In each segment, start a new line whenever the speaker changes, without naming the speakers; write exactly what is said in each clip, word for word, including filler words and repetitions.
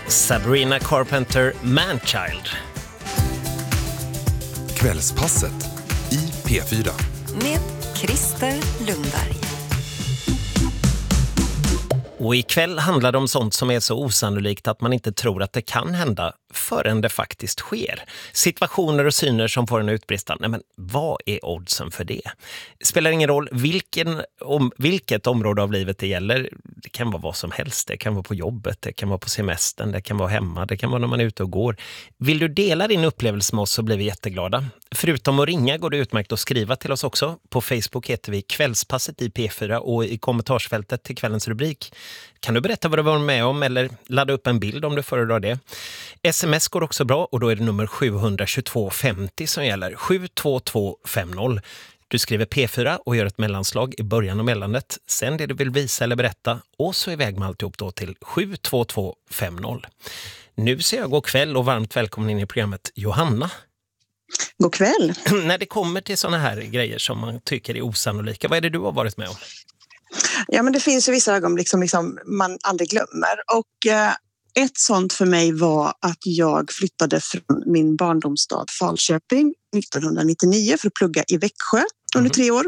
Sabrina Carpenter, Manchild.
Kvällspasset i P fyra.
Med Christer Lundberg.
Och ikväll handlar det om sånt som är så osannolikt att man inte tror att det kan hända förrän det faktiskt sker. Situationer och syner som får en utbrista. Nej, men vad är oddsen för det? Det spelar ingen roll vilken, om, vilket område av livet det gäller. Det kan vara vad som helst. Det kan vara på jobbet, det kan vara på semestern, det kan vara hemma, det kan vara när man är ute och går. Vill du dela din upplevelse med oss så blir vi jätteglada. Förutom att ringa går det utmärkt att skriva till oss också. På Facebook heter vi Kvällspasset i P fyra och i kommentarsfältet till kvällens rubrik kan du berätta vad du var med om eller ladda upp en bild om du föredrar det. Sms går också bra och då är det nummer sju två två femtio som gäller. sju två två fem noll. Du skriver P fyra och gör ett mellanslag i början av mellandet. Sen det du vill visa eller berätta och så iväg med alltihop då till sju två två fem noll. Nu ser jag god kväll och varmt välkommen in i programmet Johanna.
God kväll.
När det kommer till såna här grejer som man tycker är osannolika, vad är det du har varit med om?
Ja, men det finns ju vissa ögonblick som liksom man aldrig glömmer. Och eh, ett sånt för mig var att jag flyttade från min barndomsstad Falköping nittonhundranittionio för att plugga i Växjö under mm. tre år.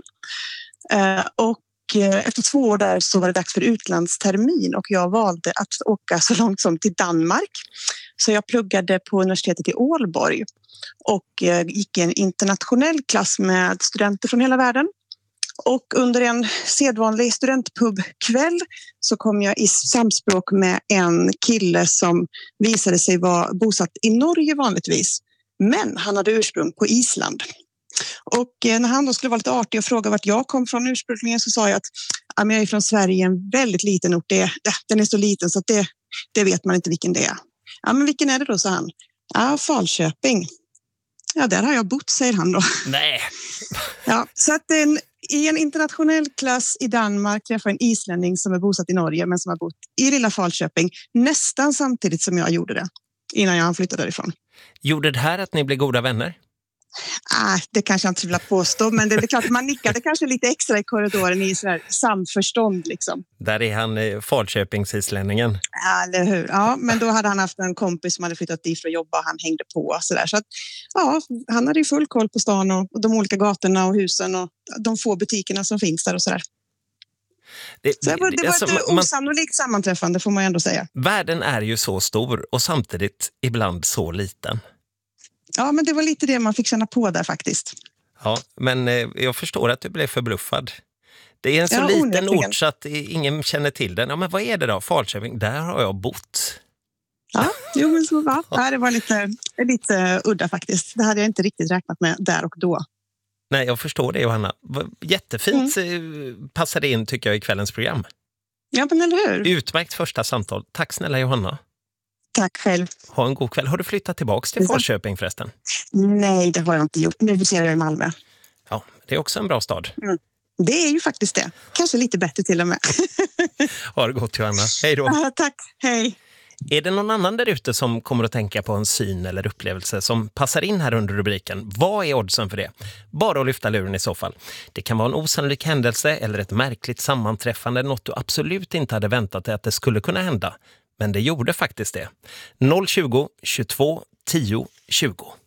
Eh, och eh, efter två år där så var det dags för utlandstermin och jag valde att åka så långt som till Danmark. Så jag pluggade på universitetet i Ålborg och eh, gick i en internationell klass med studenter från hela världen. Och under en sedvanlig studentpubkväll så kom jag i samspråk med en kille som visade sig vara bosatt i Norge vanligtvis. Men han hade ursprung på Island. Och när han då skulle vara lite artig och fråga vart jag kom från ursprungligen så sa jag att ja, men jag är från Sverige, en väldigt liten ort. Det, den är så liten så att det, det vet man inte vilken det är. Ja, men vilken är det då, sa han. Ja, Falköping. Ja, där har jag bott, säger han då.
Nej.
Ja, så att en, i en internationell klass i Danmark träffade en islänning som är bosatt i Norge men som har bott i lilla Falköping nästan samtidigt som jag gjorde det innan jag flyttade därifrån.
Gjorde det här att ni blev goda vänner?
Ah, det kanske jag inte vill påstå, men det är klart att man nickade kanske lite extra i korridoren i sådär samförstånd liksom.
Där är han eh, Falköpingsislänningen.
Ja, eller hur? Ja, men då hade han haft en kompis som hade flyttat dit för att jobba, han hängde på sådär. Så att, ja, han hade ju full koll på stan och de olika gatorna och husen och de få butikerna som finns där och sådär. Det, så det var, det var alltså, ett man, osannolikt sammanträffande får man ändå säga.
Världen är ju så stor och samtidigt ibland så liten.
Ja, men det var lite det man fick känna på där faktiskt.
Ja, men eh, jag förstår att du blev förbluffad. Det är en så
ja,
liten
onekligen.
ort så att ingen känner till den. Ja, men vad är det då? Falköping, där har jag bott.
Ja, jo, men så var. Ja, det var lite, lite udda faktiskt. Det hade jag inte riktigt räknat med där och då.
Nej, jag förstår det, Johanna. Jättefint mm. passade in tycker jag i kvällens program.
Ja, men eller hur?
Utmärkt första samtal. Tack snälla Johanna.
Tack själv.
Ha en god kväll. Har du flyttat tillbaka till Falköping förresten?
Nej, det har jag inte gjort. Nu befinner jag i Malmö.
Ja, det är också en bra stad.
Mm. Det är ju faktiskt det. Kanske lite bättre till och med.
Ha det gott, Johanna. Hej då.
Ja, tack, hej.
Är det någon annan där ute som kommer att tänka på en syn eller upplevelse som passar in här under rubriken? Vad är oddsen för det? Bara att lyfta luren i så fall. Det kan vara en osannolik händelse eller ett märkligt sammanträffande, något du absolut inte hade väntat dig att det skulle kunna hända. Men det gjorde faktiskt det. noll tjugo, tjugotvå, tio, tjugo.